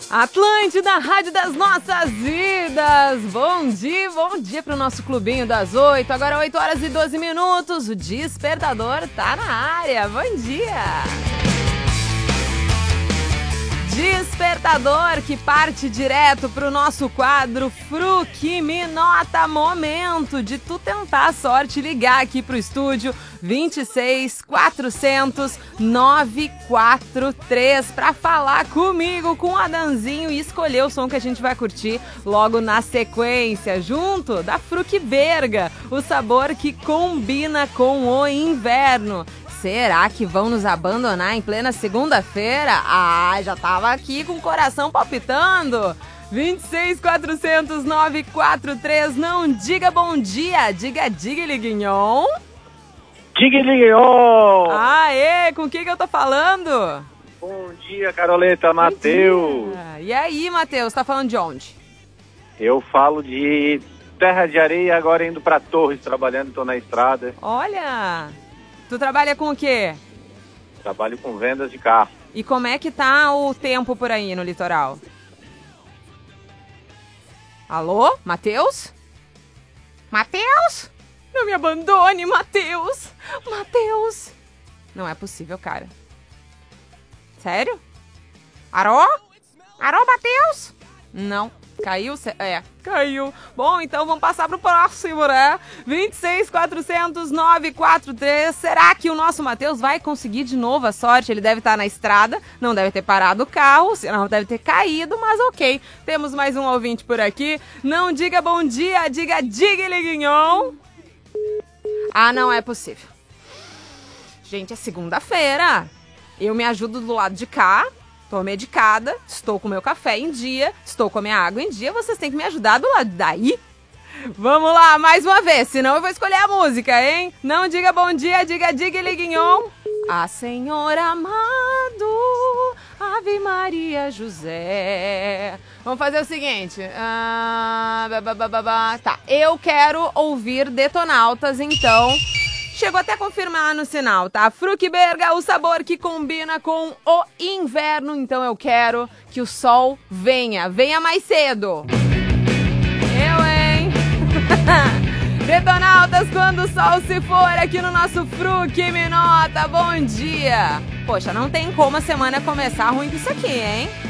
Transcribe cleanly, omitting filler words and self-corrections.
Atlântida, Rádio das Nossas Vidas. Bom dia pro nosso clubinho das 8. Agora 8 horas e 12 minutos. O despertador tá na área. Bom dia. Despertador que parte direto pro nosso quadro Fruc Me Nota. Momento de tu tentar a sorte, ligar aqui pro estúdio 26 400 943 pra falar comigo, com o Adanzinho, e escolher o som que a gente vai curtir logo na sequência, junto da Fruc Berga, o sabor que combina com o inverno. Será que vão nos abandonar em plena segunda-feira? Já tava aqui com o coração palpitando. 26 400 943, não diga bom dia, diga Liguinhon. Diga Liguinhon. Aê, com quem que eu tô falando? Bom dia, Caroleta, Matheus. E aí, Matheus, tá falando de onde? Eu falo de Terra de Areia, agora indo pra Torres, trabalhando, tô na estrada. Olha... Tu trabalha com o quê? Trabalho com vendas de carro. E como é que tá o tempo por aí no litoral? Alô? Matheus? Matheus? Não me abandone, Matheus! Matheus! Não é possível, cara. Sério? Arô? Arô, Matheus? Não. Caiu? Caiu. Bom, então vamos passar pro próximo, né? 26 400 943. Será que o nosso Matheus vai conseguir de novo a sorte? Ele deve estar na estrada, não deve ter parado o carro, senão deve ter caído, mas ok. Temos mais um ouvinte por aqui. Não diga bom dia, diga Liguinhon. Não é possível. Gente, é segunda-feira. Eu me ajudo do lado de cá. Tô medicada, estou com meu café em dia, estou com a minha água em dia, vocês têm que me ajudar do lado daí. Vamos lá, mais uma vez, senão eu vou escolher a música, hein? Não diga bom dia, diga Liguinhon. A Senhor amado, Ave Maria José. Vamos fazer o seguinte, tá, eu quero ouvir Detonautas, então... Chegou até a confirmar no sinal, tá? Fruc Berga, o sabor que combina com o inverno. Então eu quero que o sol venha mais cedo. Hein? Detonautas, quando o sol se for, aqui no nosso Fruc Me Nota. Bom dia. Poxa, não tem como a semana começar ruim com isso aqui, hein?